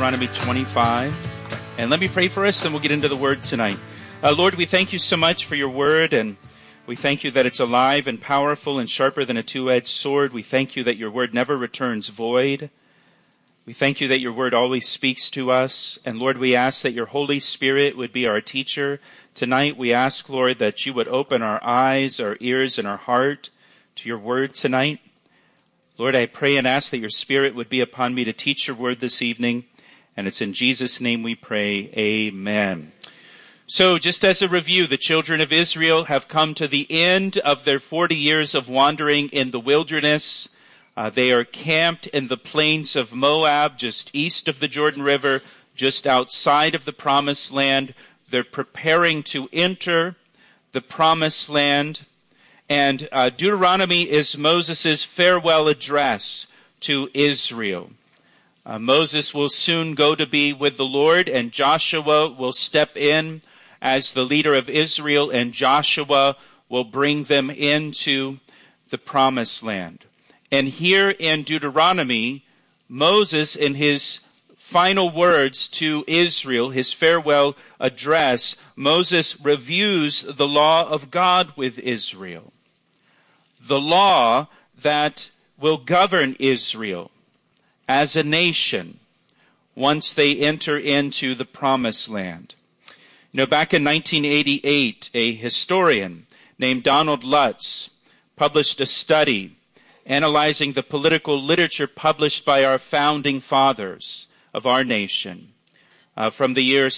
Deuteronomy 25. And let me pray for us, then we'll get into the Word tonight. Lord, we thank you so much for your Word, and we thank you that it's alive and powerful and sharper than a two-edged sword. We thank you that your Word never returns void. We thank you that your Word always speaks to us. And Lord, we ask that your Holy Spirit would be our teacher. Tonight we ask, Lord, that you would open our eyes, our ears, and our heart to your Word tonight. Lord, I pray and ask that your Spirit would be upon me to teach your Word this evening. And it's in Jesus' name we pray. Amen. So just as a review, the children of Israel have come to the end of their 40 years of wandering in the wilderness. They are camped in the plains of Moab, just east of the Jordan River, just outside of the Promised Land. They're preparing to enter the Promised Land. And Deuteronomy is Moses' farewell address to Israel. Moses will soon go to be with the Lord, and Joshua will step in as the leader of Israel, and Joshua will bring them into the Promised Land. And here in Deuteronomy, Moses, in his final words to Israel, his farewell address, Moses reviews the law of God with Israel. The law that will govern Israel as a nation once they enter into the Promised Land. You know, back in 1988, a historian named Donald Lutz published a study analyzing the political literature published by our founding fathers of our nation from the year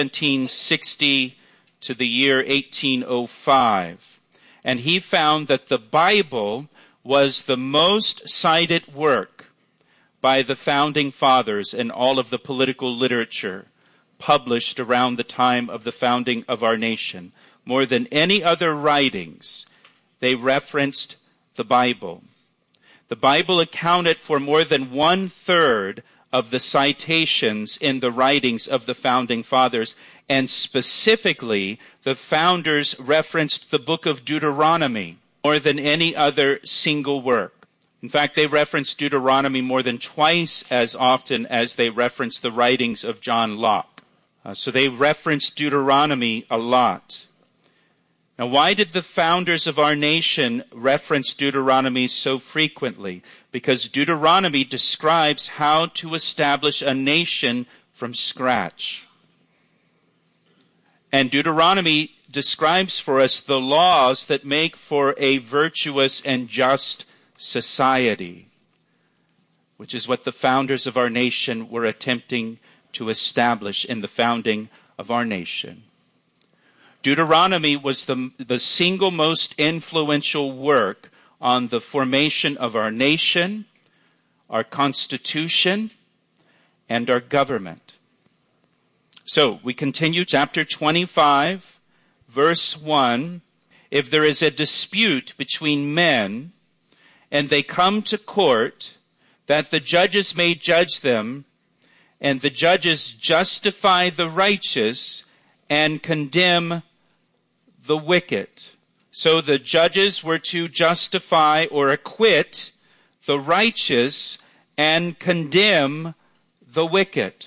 1760 to the year 1805. And he found that the Bible was the most cited work by the founding fathers in all of the political literature published around the time of the founding of our nation. More than any other writings, they referenced the Bible. The Bible accounted for more than 1/3 of the citations in the writings of the founding fathers, and specifically, the founders referenced the book of Deuteronomy more than any other single work. In fact, they referenced Deuteronomy more than twice as often as they referenced the writings of John Locke. So they referenced Deuteronomy a lot. Now, why did the founders of our nation reference Deuteronomy so frequently? Because Deuteronomy describes how to establish a nation from scratch. And Deuteronomy describes for us the laws that make for a virtuous and just society, which is what the founders of our nation were attempting to establish in the founding of our nation. Deuteronomy was the single most influential work on the formation of our nation, our constitution, and our government. So we continue chapter 25, verse 1. If there is a dispute between men, and they come to court, that the judges may judge them, and the judges justify the righteous and condemn the wicked. So the judges were to justify or acquit the righteous and condemn the wicked.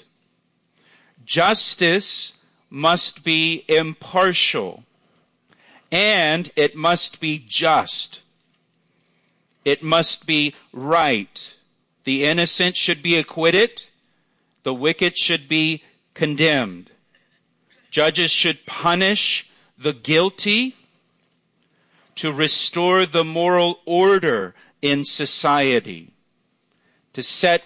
Justice must be impartial, and it must be just. It must be right. The innocent should be acquitted. The wicked should be condemned. Judges should punish the guilty to restore the moral order in society, to set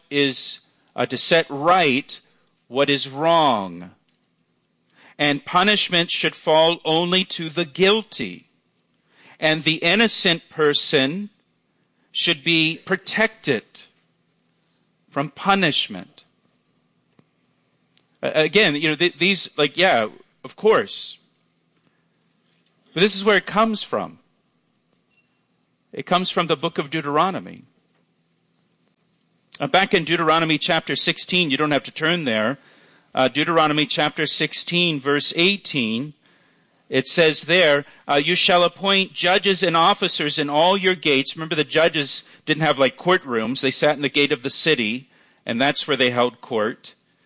right what is wrong. And punishment should fall only to the guilty. And the innocent person should be protected from punishment. Again, these, of course. But this is where it comes from. It comes from the book of Deuteronomy. Back in Deuteronomy chapter 16, you don't have to turn there. Deuteronomy chapter 16, verse 18, it says there, you shall appoint judges and officers in all your gates. Remember, the judges didn't have like courtrooms. They sat in the gate of the city, and that's where they held court.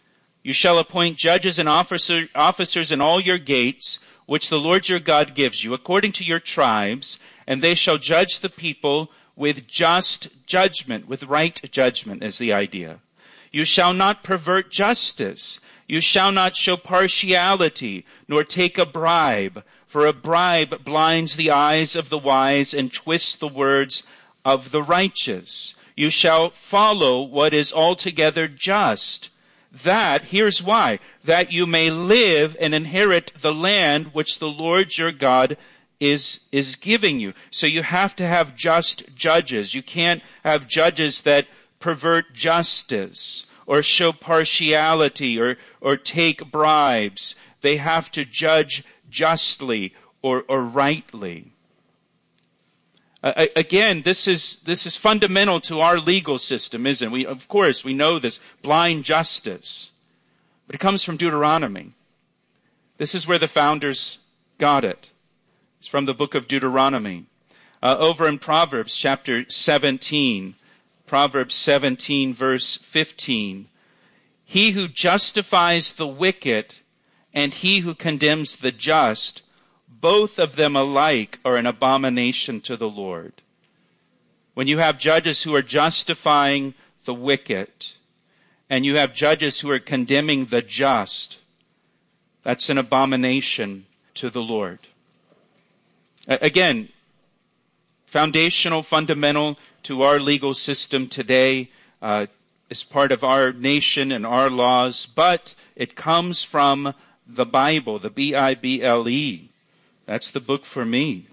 You shall appoint judges and officers in all your gates, which the Lord your God gives you, according to your tribes, and they shall judge the people with just judgment, with right judgment is the idea. You shall not pervert justice. You shall not show partiality, nor take a bribe, for a bribe blinds the eyes of the wise and twists the words of the righteous. You shall follow what is altogether just. That, here's why, that you may live and inherit the land which the Lord your God is giving you. So you have to have just judges. You can't have judges that pervert justice or show partiality or take bribes. They have to judge justly or rightly. Again, this is fundamental to our legal system, isn't it? Of course, we know this, blind justice. But it comes from Deuteronomy. This is where the founders got it. It's from the book of Deuteronomy. Over in Proverbs chapter 17, Proverbs 17 verse 15. He who justifies the wicked and he who condemns the just, both of them alike are an abomination to the Lord. When you have judges who are justifying the wicked and you have judges who are condemning the just, that's an abomination to the Lord. Again, foundational, fundamental to our legal system today, is part of our nation and our laws, but it comes from the Bible, the Bible. That's the book for me.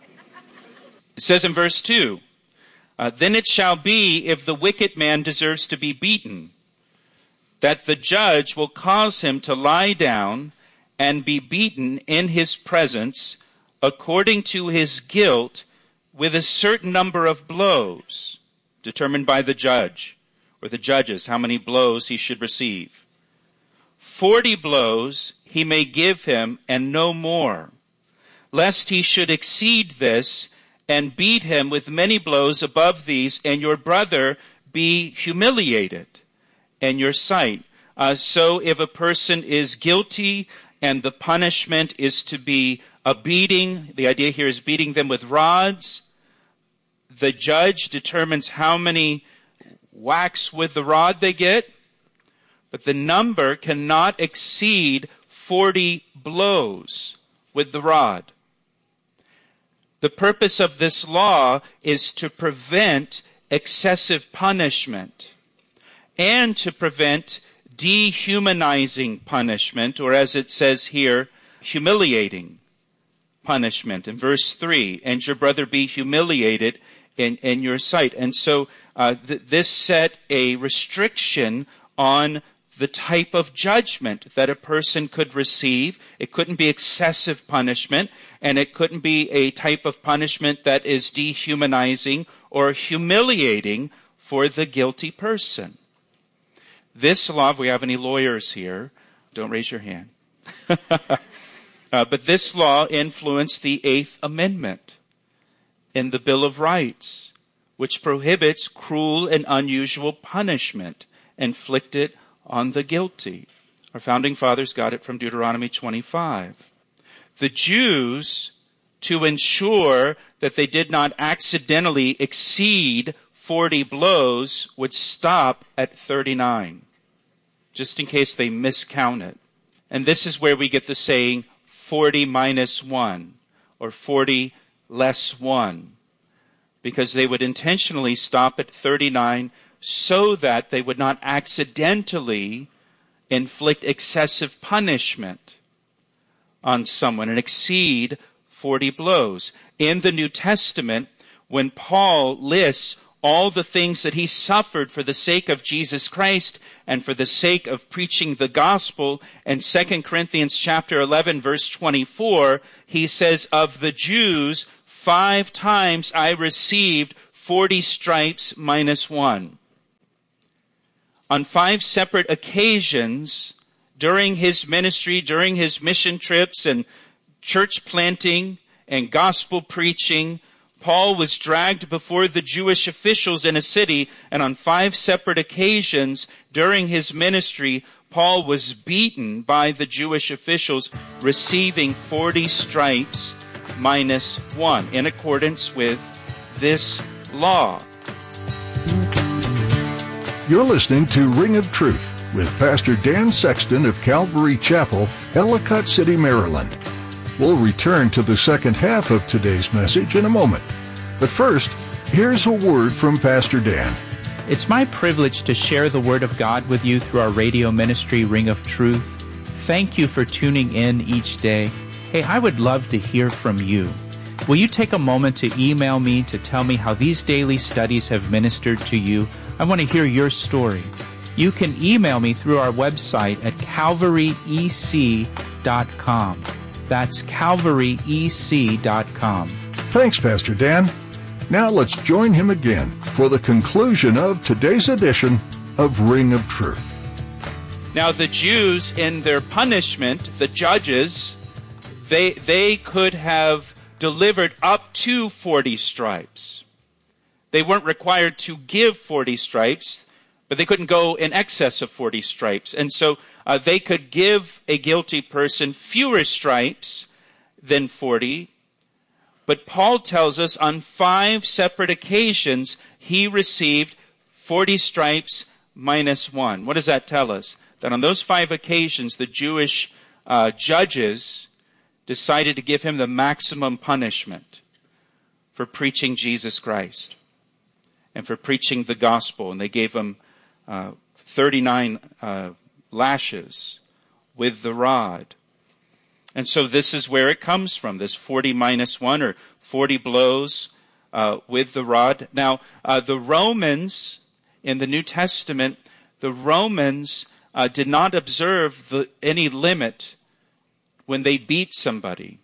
It says in verse 2, then it shall be, if the wicked man deserves to be beaten, that the judge will cause him to lie down and be beaten in his presence according to his guilt with a certain number of blows, determined by the judge or the judges, how many blows he should receive. 40 blows he may give him and no more, lest he should exceed this and beat him with many blows above these, and your brother be humiliated in your sight. So if a person is guilty and the punishment is to be a beating, the idea here is beating them with rods, the judge determines how many whacks with the rod they get, but the number cannot exceed 40 blows with the rod. The purpose of this law is to prevent excessive punishment and to prevent dehumanizing punishment, or as it says here, humiliating punishment. In verse 3, and your brother be humiliated in your sight. And so this set a restriction on the type of judgment that a person could receive. It couldn't be excessive punishment, and it couldn't be a type of punishment that is dehumanizing or humiliating for the guilty person. This law, if we have any lawyers here, don't raise your hand. But this law influenced the Eighth Amendment in the Bill of Rights, which prohibits cruel and unusual punishment inflicted on the guilty. Our founding fathers got it from Deuteronomy 25. The Jews, to ensure that they did not accidentally exceed 40 blows, would stop at 39, just in case they miscounted. And this is where we get the saying 40 minus 1, or 40 less 1, because they would intentionally stop at 39 so that they would not accidentally inflict excessive punishment on someone and exceed 40 blows. In the New Testament, when Paul lists all the things that he suffered for the sake of Jesus Christ and for the sake of preaching the gospel, in 2 Corinthians chapter 11, verse 24, he says, of the Jews, 5 times I received 40 stripes minus 1. On 5 separate occasions during his ministry, during his mission trips and church planting and gospel preaching, Paul was dragged before the Jewish officials in a city, and on 5 separate occasions during his ministry, Paul was beaten by the Jewish officials, receiving 40 stripes minus 1, in accordance with this law. You're listening to Ring of Truth with Pastor Dan Sexton of Calvary Chapel, Ellicott City, Maryland. We'll return to the second half of today's message in a moment. But first, here's a word from Pastor Dan. It's my privilege to share the Word of God with you through our radio ministry, Ring of Truth. Thank you for tuning in each day. Hey, I would love to hear from you. Will you take a moment to email me to tell me how these daily studies have ministered to you? I want to hear your story. You can email me through our website at calvaryec.com. That's calvaryec.com. Thanks, Pastor Dan. Now let's join him again for the conclusion of today's edition of Ring of Truth. Now the Jews, in their punishment, the judges, they could have delivered up to 40 stripes. They weren't required to give 40 stripes, but they couldn't go in excess of 40 stripes. And so they could give a guilty person fewer stripes than 40. But Paul tells us on 5 separate occasions he received 40 stripes minus 1. What does that tell us? That on those 5 occasions the Jewish judges decided to give him the maximum punishment for preaching Jesus Christ and for preaching the gospel. And they gave him 39 lashes with the rod. And so this is where it comes from, this 40 minus 1, or 40 blows with the rod. Now, the Romans, in the New Testament, the Romans did not observe any limit when they beat somebody.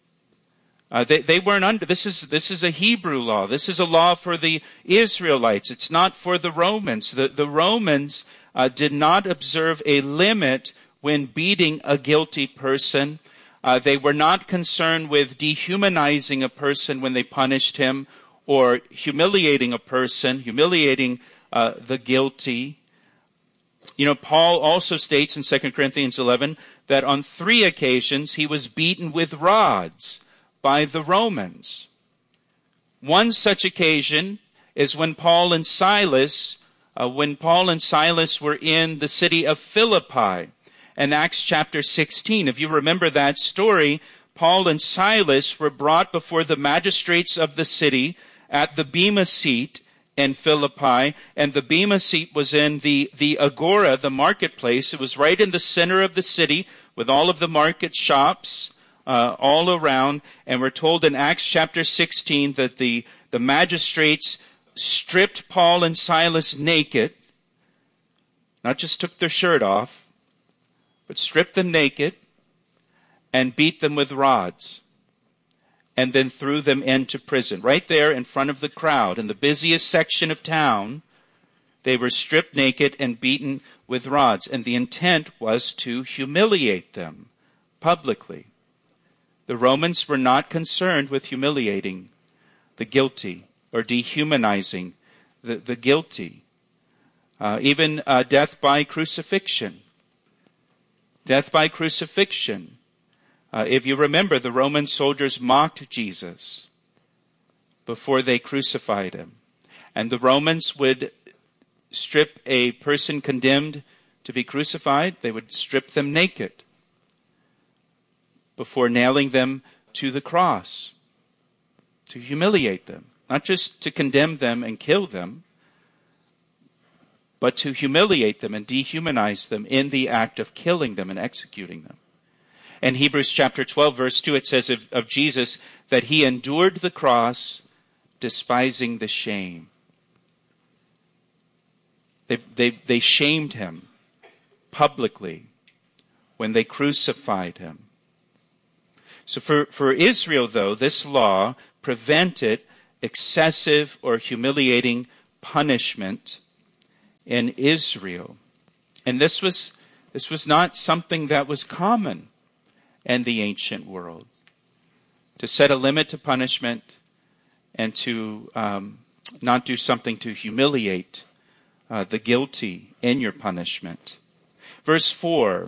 They weren't under, this is a Hebrew law. This is a law for the Israelites. It's not for the Romans. The Romans did not observe a limit when beating a guilty person. They were not concerned with dehumanizing a person when they punished him, or humiliating a person, humiliating the guilty. You know, Paul also states in 2 Corinthians 11 that on 3 occasions he was beaten with rods by the Romans. One such occasion is when Paul and Silas were in the city of Philippi in Acts chapter 16. If you remember that story, Paul and Silas were brought before the magistrates of the city at the Bema seat in Philippi, and the Bema seat was in the agora, the marketplace. It was right in the center of the city with all of the market shops all around. And we're told in Acts chapter 16 that the magistrates stripped Paul and Silas naked, not just took their shirt off, but stripped them naked and beat them with rods, and then threw them into prison. Right there in front of the crowd, in the busiest section of town, they were stripped naked and beaten with rods. And the intent was to humiliate them publicly. The Romans were not concerned with humiliating the guilty or dehumanizing the guilty. Even death by crucifixion. Death by crucifixion. If you remember, the Roman soldiers mocked Jesus before they crucified him. And the Romans would strip a person condemned to be crucified. They would strip them naked before nailing them to the cross, to humiliate them. Not just to condemn them and kill them, but to humiliate them and dehumanize them in the act of killing them and executing them. In Hebrews chapter 12, verse 2, it says of Jesus that he endured the cross, despising the shame. They shamed him publicly when they crucified him. So for Israel, though, this law prevented excessive or humiliating punishment in Israel. And this was not something that was common in the ancient world. To set a limit to punishment and to not do something to humiliate the guilty in your punishment. Verse 4,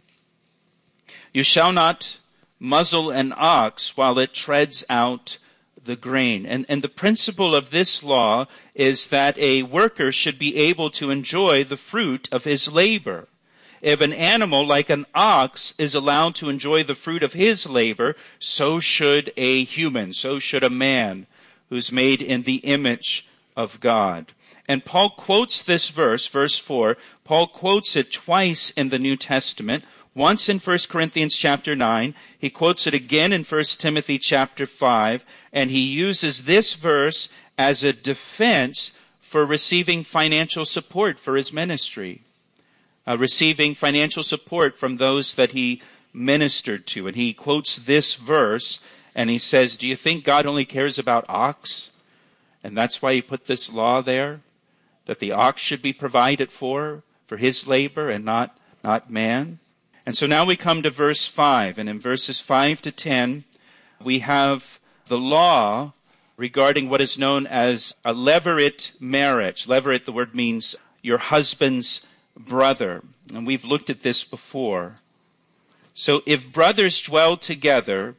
you shall not muzzle an ox while it treads out the grain. And the principle of this law is that a worker should be able to enjoy the fruit of his labor. If an animal like an ox is allowed to enjoy the fruit of his labor, so should a human, so should a man who's made in the image of God. And Paul quotes this verse, verse 4. Paul quotes it twice in the New Testament. Once in 1 Corinthians chapter 9. He quotes it again in 1 Timothy chapter 5. And he uses this verse as a defense for receiving financial support for his ministry. Receiving financial support from those that he ministered to. And he quotes this verse and he says, do you think God only cares about ox? And that's why he put this law there, that the ox should be provided for his labor and not man. And so now we come to verse 5, and in verses 5 to 10, we have the law regarding what is known as a levirate marriage. Levirate, the word means your husband's brother, and we've looked at this before. So if brothers dwell together,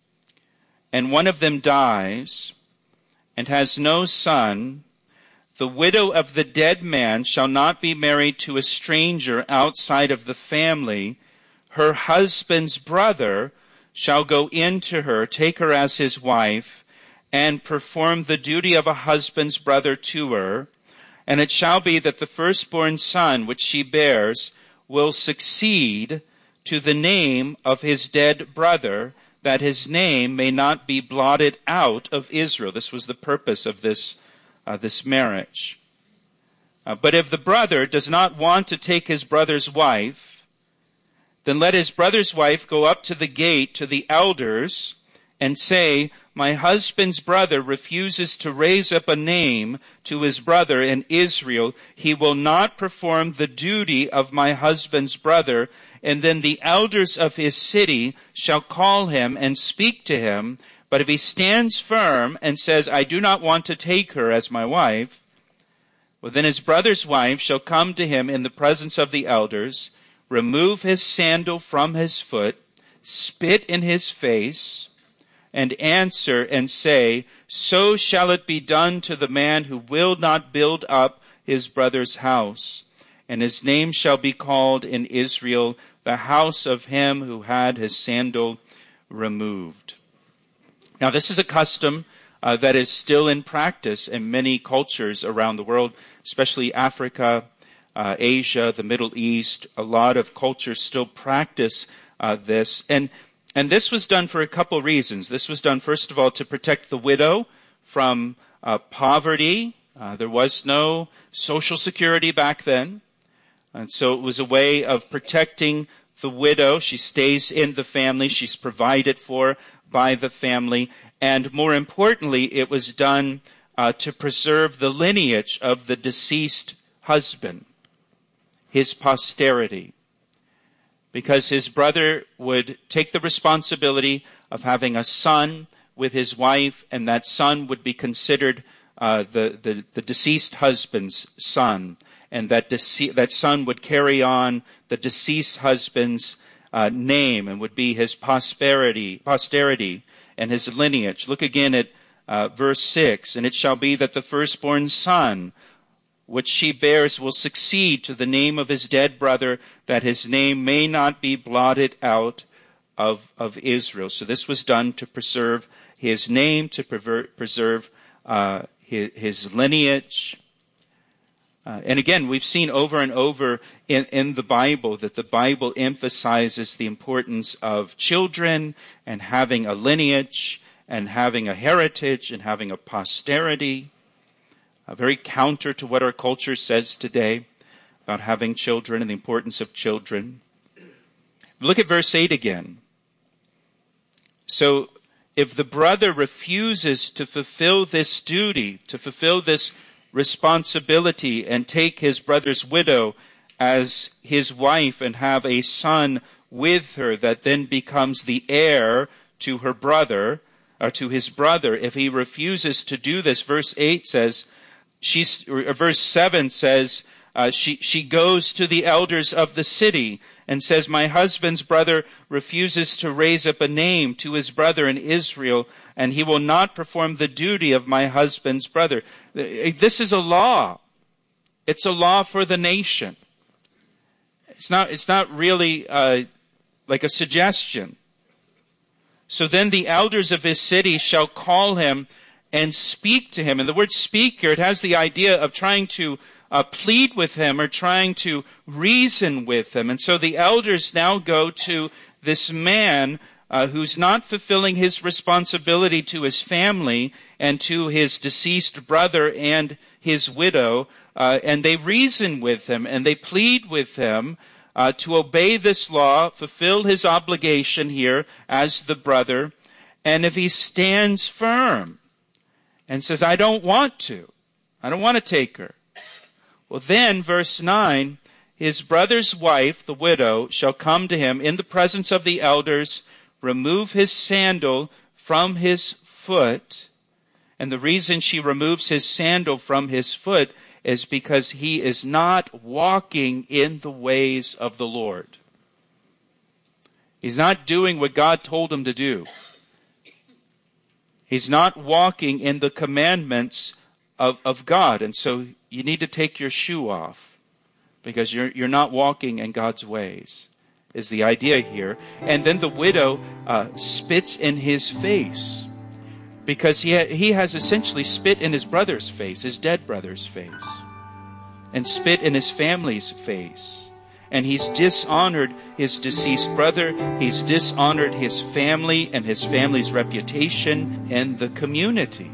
and one of them dies, and has no son, the widow of the dead man shall not be married to a stranger outside of the family. Her husband's brother shall go in to her, take her as his wife, and perform the duty of a husband's brother to her. And it shall be that the firstborn son which she bears will succeed to the name of his dead brother, that his name may not be blotted out of Israel. This was the purpose of this marriage. But if the brother does not want to take his brother's wife, then let his brother's wife go up to the gate to the elders and say, my husband's brother refuses to raise up a name to his brother in Israel. He will not perform the duty of my husband's brother. And then the elders of his city shall call him and speak to him. But if he stands firm and says, I do not want to take her as my wife, well, then his brother's wife shall come to him in the presence of the elders, remove his sandal from his foot, spit in his face, and answer and say, so shall it be done to the man who will not build up his brother's house. And his name shall be called in Israel, the house of him who had his sandal removed. Now, this is a custom that is still in practice in many cultures around the world, especially Africa, Asia, the Middle East. A lot of cultures still practice this. And this was done for a couple reasons. This was done, first of all, to protect the widow from poverty. There was no Social Security back then. And so it was a way of protecting the widow. She stays in the family. She's provided for by the family. And more importantly, it was done to preserve the lineage of the deceased husband, his posterity. Because his brother would take the responsibility of having a son with his wife, and that son would be considered the deceased husband's son. And that son would carry on the deceased husband's name and would be his posterity and his lineage. Look again at verse 6. And it shall be that the firstborn son which she bears will succeed to the name of his dead brother, that his name may not be blotted out of Israel. So this was done to preserve his name, to preserve his lineage. And again, we've seen over and over in the Bible that the Bible emphasizes the importance of children and having a lineage and having a heritage and having a posterity. Very counter to what our culture says today about having children and the importance of children. Look at verse 8 again. So if the brother refuses to fulfill this duty, to fulfill this responsibility and take his brother's widow as his wife and have a son with her that then becomes the heir to her brother, to his brother, if he refuses to do this, verse 8 says, verse 7 says, she goes to the elders of the city and says, my husband's brother refuses to raise up a name to his brother in Israel, and he will not perform the duty of my husband's brother. This is a law. It's a law for the nation. It's not really like a suggestion. So then the elders of his city shall call him and speak to him. And the word speak here, it has the idea of trying to plead with him or trying to reason with him. And so the elders now go to this man who's not fulfilling his responsibility to his family and to his deceased brother and his widow, and they reason with him and they plead with him to obey this law, fulfill his obligation here as the brother. And if he stands firm and says, I don't want to take her. Well, then, verse 9, his brother's wife, the widow, shall come to him in the presence of the elders, remove his sandal from his foot. And the reason she removes his sandal from his foot is because he is not walking in the ways of the Lord. He's not doing what God told him to do. He's not walking in the commandments of God. And so you need to take your shoe off because you're not walking in God's ways, is the idea here. And then the widow spits in his face because he has essentially spit in his brother's face, his dead brother's face, and spit in his family's face. And he's dishonored his deceased brother. He's dishonored his family and his family's reputation in the community.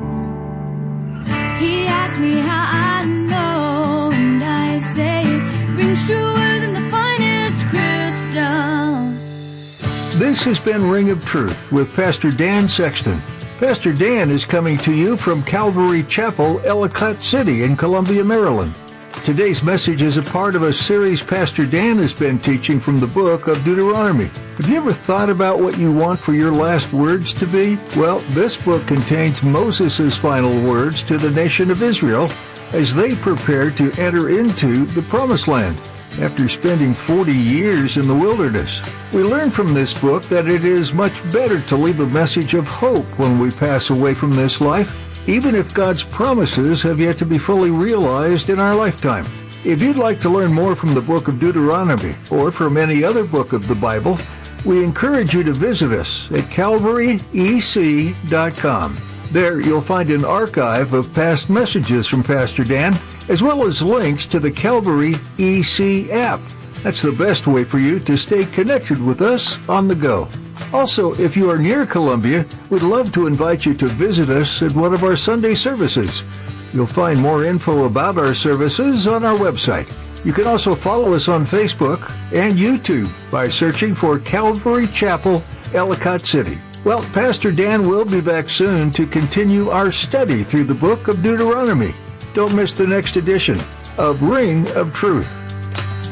He asked me how I know, and I say it rings truer than the finest crystal. This has been Ring of Truth with Pastor Dan Sexton. Pastor Dan is coming to you from Calvary Chapel, Ellicott City in Columbia, Maryland. Today's message is a part of a series Pastor Dan has been teaching from the book of Deuteronomy. Have you ever thought about what you want for your last words to be? Well, this book contains Moses' final words to the nation of Israel as they prepare to enter into the Promised Land after spending 40 years in the wilderness. We learn from this book that it is much better to leave a message of hope when we pass away from this life, even if God's promises have yet to be fully realized in our lifetime. If you'd like to learn more from the book of Deuteronomy or from any other book of the Bible, we encourage you to visit us at calvaryec.com. There you'll find an archive of past messages from Pastor Dan, as well as links to the Calvary EC app. That's the best way for you to stay connected with us on the go. Also, if you are near Columbia, we'd love to invite you to visit us at one of our Sunday services. You'll find more info about our services on our website. You can also follow us on Facebook and YouTube by searching for Calvary Chapel, Ellicott City. Well, Pastor Dan will be back soon to continue our study through the book of Deuteronomy. Don't miss the next edition of Ring of Truth.